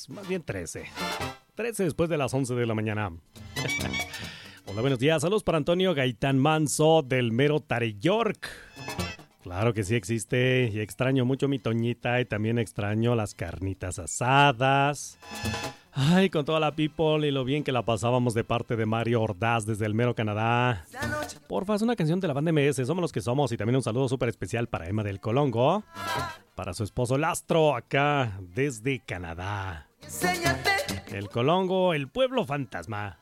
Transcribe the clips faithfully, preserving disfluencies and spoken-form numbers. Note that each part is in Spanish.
las, más bien trece. trece después de las once de la mañana. Hola, buenos días. Saludos para Antonio Gaitán Manso del mero Tare York. Claro que sí existe y extraño mucho mi Toñita y también extraño las carnitas asadas. Ay, con toda la people y lo bien que la pasábamos de parte de Mario Ordaz desde el mero Canadá. Porfa, es una canción de la banda M S, somos los que somos. Y también un saludo súper especial para Emma del Colongo, para su esposo Lastro acá desde Canadá. El Colongo, el pueblo fantasma.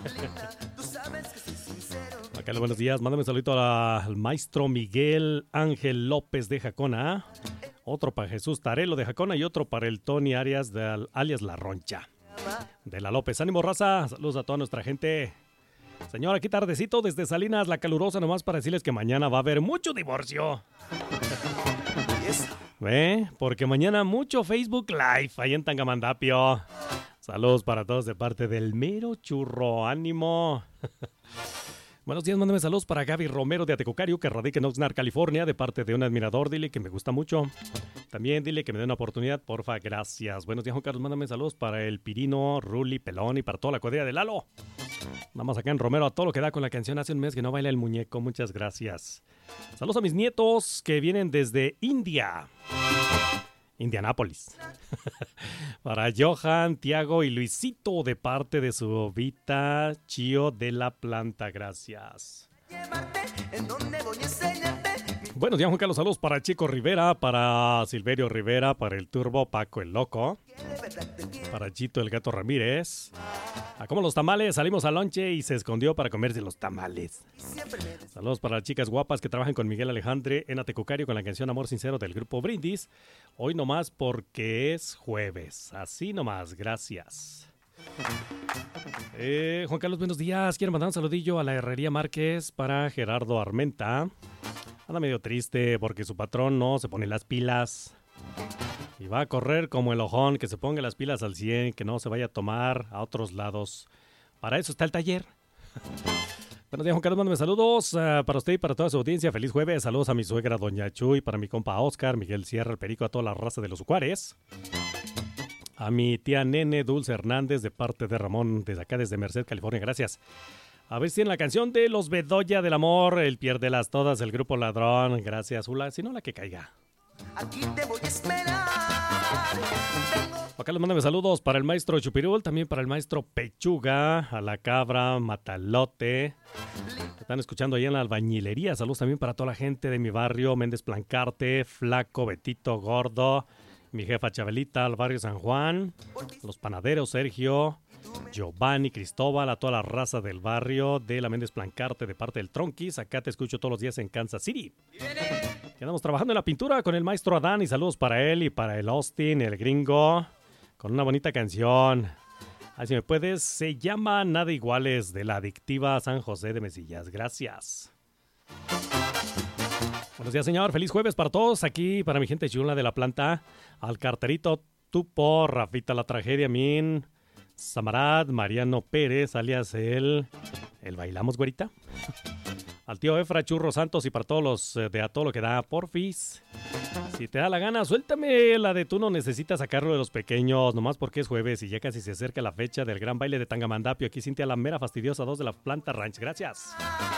Acá buenos días, mándame un saludito al maestro Miguel Ángel López de Jacona. Otro para Jesús Tarelo de Jacona y otro para el Tony Arias de alias La Roncha de la López. Ánimo, raza, saludos a toda nuestra gente. Señor, aquí tardecito desde Salinas, la calurosa, nomás para decirles que mañana va a haber mucho divorcio. ¿Ve? Porque mañana mucho Facebook Live ahí en Tangamandapio. Saludos para todos de parte del mero churro, ánimo. Buenos días, mándame saludos para Gaby Romero de Atecocario, que radica en Oxnard, California, de parte de un admirador. Dile que me gusta mucho. También dile que me dé una oportunidad, porfa, gracias. Buenos días, Juan Carlos, mándame saludos para el Pirino, Ruli, Pelón y para toda la cuadrilla de Lalo. Vamos acá en Romero a todo lo que da con la canción Hace un mes que no baila el muñeco. Muchas gracias. Saludos a mis nietos que vienen desde India. Indianápolis. Para Johan, Tiago y Luisito de parte de su ovita Chío de la Planta. Gracias. Buenos días, Juan Carlos. Saludos para Chico Rivera, para Silverio Rivera, para el Turbo, Paco el Loco, para Chito el Gato Ramírez. A como los tamales, salimos al lonche y se escondió para comerse los tamales. Saludos para las chicas guapas que trabajan con Miguel Alejandre en Atecocario con la canción Amor Sincero del grupo Brindis. Hoy nomás porque es jueves. Así nomás, gracias. Eh, Juan Carlos, buenos días. Quiero mandar un saludillo a la Herrería Márquez para Gerardo Armenta. Anda medio triste porque su patrón no se pone las pilas. Y va a correr como el ojón, que se ponga las pilas al cien, que no se vaya a tomar a otros lados. Para eso está el taller. Buenos días, Juan Carlos, mándame saludos uh, para usted y para toda su audiencia. Feliz jueves. Saludos a mi suegra, Doña Chuy, para mi compa Oscar, Miguel Sierra, el Perico, a toda la raza de los Juárez. A mi tía Nene Dulce Hernández, de parte de Ramón, desde acá, desde Merced, California. Gracias. A ver si tienen la canción de Los Bedoya del Amor, el Piérdelas Todas, el Grupo Ladrón. Gracias, Ula. Si no, la que caiga. Aquí te voy a esperar. Acá les mándame saludos para el maestro Chupirul, también para el maestro Pechuga, a la Cabra, Matalote. Que están escuchando ahí en la albañilería. Saludos también para toda la gente de mi barrio, Méndez Plancarte, Flaco, Betito, Gordo, mi jefa Chabelita, al barrio San Juan, los panaderos, Sergio, Giovanni, Cristóbal, a toda la raza del barrio de la Méndez Plancarte de parte del Tronquis. Acá te escucho todos los días en Kansas City. Quedamos trabajando en la pintura con el maestro Adán y saludos para él y para el Austin, el gringo, con una bonita canción. Ahí si me puedes, se llama Nada Iguales, de la adictiva San José de Mesillas. Gracias. Buenos días, señor. Feliz jueves para todos. Aquí para mi gente chula de la planta, al carterito Tupo, Rafita la Tragedia, Min, Samarat, Mariano Pérez, alias el... ¿El Bailamos, güerita? Al tío Efra, Churro Santos y para todos los de a todo lo que da, porfis. Si te da la gana, suéltame la de tú no necesitas sacarlo de los pequeños, nomás porque es jueves y ya casi se acerca la fecha del gran baile de Tangamandapio. Aquí Cintia la mera fastidiosa dos de la Planta Ranch. Gracias.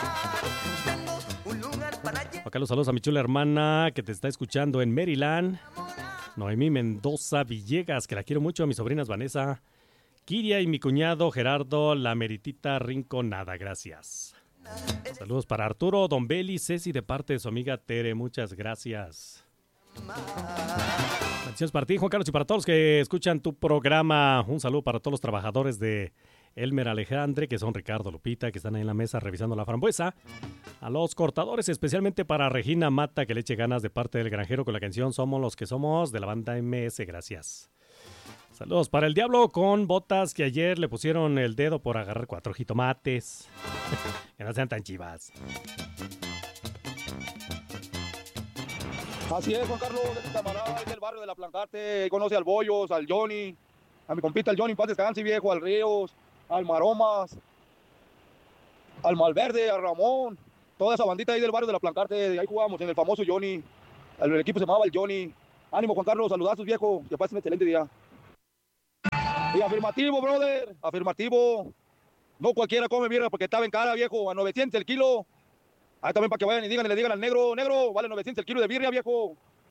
Acá los saludos a mi chula hermana que te está escuchando en Maryland. Noemí Mendoza Villegas, que la quiero mucho. A mis sobrinas Vanessa, Kiria y mi cuñado Gerardo, la meritita Rinconada. Gracias. Saludos para Arturo, Don Beli, Ceci de parte de su amiga Tere. Muchas gracias. Bendiciones para ti, Juan Carlos, y para todos los que escuchan tu programa. Un saludo para todos los trabajadores de Elmer Alejandre, que son Ricardo, Lupita, que están ahí en la mesa revisando la frambuesa. A los cortadores, especialmente para Regina Mata, que le eche ganas de parte del granjero con la canción Somos los que somos de la banda M S. Gracias. Saludos para el Diablo con botas, que ayer le pusieron el dedo por agarrar cuatro jitomates. Que no sean tan chivas. Así es, Juan Carlos, de tu camarada, es del barrio de la Plancarte. Conoce al Bollos, al Johnny, a mi compita el Johnny, paz descanse, viejo, al Ríos, al Maromas, al Malverde, a Ramón, toda esa bandita ahí del barrio de la Plancarte. Ahí jugamos en el famoso Johnny. El equipo se llamaba el Johnny. Ánimo, Juan Carlos, saludazos, viejo, que pasen un excelente día. Y afirmativo, brother, afirmativo. No cualquiera come birria porque estaba en cara, viejo, a novecientos el kilo. Ahí también para que vayan y digan, y le digan al negro, negro, vale novecientos el kilo de birria, viejo.